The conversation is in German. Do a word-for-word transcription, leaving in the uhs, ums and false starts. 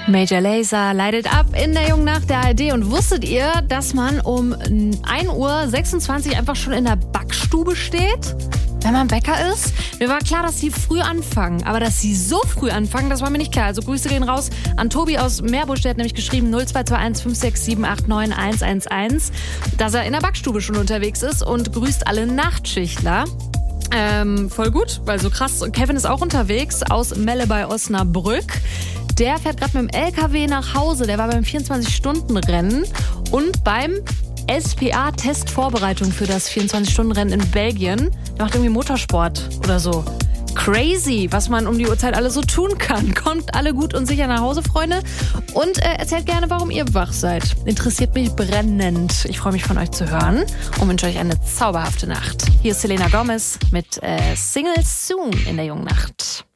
Major Lazer leitet ab in der jungen Nacht der A R D. Und wusstet ihr, dass man um ein Uhr sechsundzwanzig einfach schon in der Backstube steht, wenn man Bäcker ist? Mir war klar, dass sie früh anfangen, aber dass sie so früh anfangen, das war mir nicht klar. Also Grüße gehen raus an Tobi aus Meerbusch, der hat nämlich geschrieben null zwei zwei eins fünf sechs sieben acht neun eins eins eins, dass er in der Backstube schon unterwegs ist und grüßt alle Nachtschichtler. Ähm, voll gut, weil so krass. Kevin ist auch unterwegs aus Melle bei Osnabrück. Der fährt gerade mit dem L K W nach Hause. Der war beim vierundzwanzig-Stunden-Rennen und beim S P A-Testvorbereitung für das vierundzwanzig-Stunden-Rennen in Belgien. Der macht irgendwie Motorsport oder so. Crazy, was man um die Uhrzeit alles so tun kann. Kommt alle gut und sicher nach Hause, Freunde. Und äh, erzählt gerne, warum ihr wach seid. Interessiert mich brennend. Ich freue mich, von euch zu hören und wünsche euch eine zauberhafte Nacht. Hier ist Selena Gomez mit äh, Single Soon in der jungen Nacht.